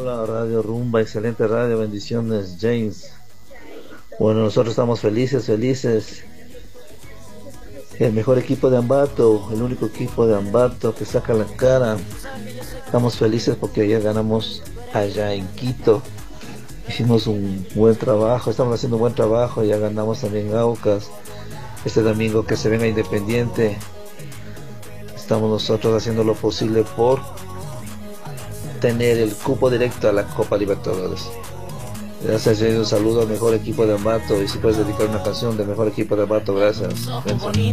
Hola Radio Rumba, excelente radio, bendiciones James. Bueno, nosotros estamos felices. El mejor equipo de Ambato, el único equipo de Ambato que saca la cara. Estamos felices porque ayer ganamos allá en Quito. Hicimos un buen trabajo, estamos haciendo un buen trabajo, ya ganamos también Aucas. Este domingo que se venga Independiente, estamos nosotros haciendo lo posible por tener el cupo directo a la Copa Libertadores. Gracias, Jay, un saludo al mejor equipo de Ambato y si puedes dedicar una canción del mejor equipo de Ambato, gracias.